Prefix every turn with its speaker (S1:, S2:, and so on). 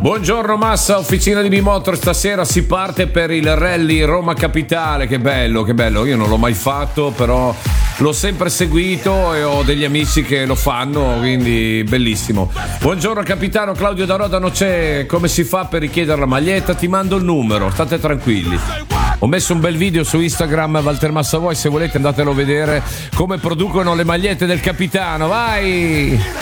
S1: Buongiorno Massa, officina di Bimotor, stasera si parte per il rally Roma Capitale, che bello, io non l'ho mai fatto, però l'ho sempre seguito e ho degli amici che lo fanno, quindi bellissimo. Buongiorno capitano Claudio da Rodano, c'è come si fa per richiedere la maglietta? Ti mando il numero, state tranquilli. Ho messo un bel video su Instagram, Walter Massa Voi, se volete andatelo a vedere come producono le magliette del capitano, vai!